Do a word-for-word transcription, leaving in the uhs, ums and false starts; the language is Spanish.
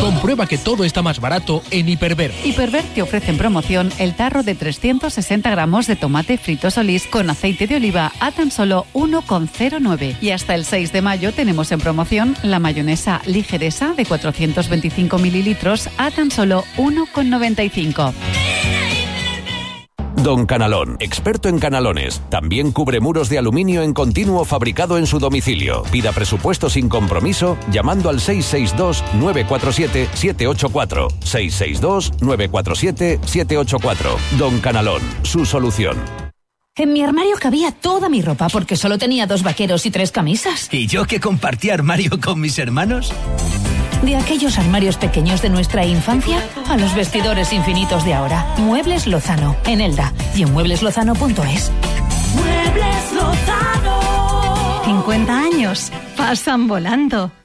Comprueba que todo está más barato en Hiperver. Hiperver te ofrece en promoción el tarro de trescientos sesenta gramos de tomate frito Solís con aceite de oliva a tan solo uno coma cero nueve. Y hasta el seis de mayo tenemos en promoción la mayonesa Ligeresa de cuatrocientos veinticinco mililitros a tan solo uno coma noventa y cinco. Don Canalón, experto en canalones. También cubre muros de aluminio en continuo fabricado en su domicilio. Pida presupuesto sin compromiso llamando al seis seis dos, nueve cuatro siete, siete ocho cuatro. seis seis dos, nueve cuatro siete, siete ocho cuatro. Don Canalón, su solución. En mi armario cabía toda mi ropa porque solo tenía dos vaqueros y tres camisas. ¿Y yo que compartía armario con mis hermanos? De aquellos armarios pequeños de nuestra infancia a los vestidores infinitos de ahora. Muebles Lozano, en Elda y en muebles lozano punto es. Muebles Lozano. cincuenta años pasan volando.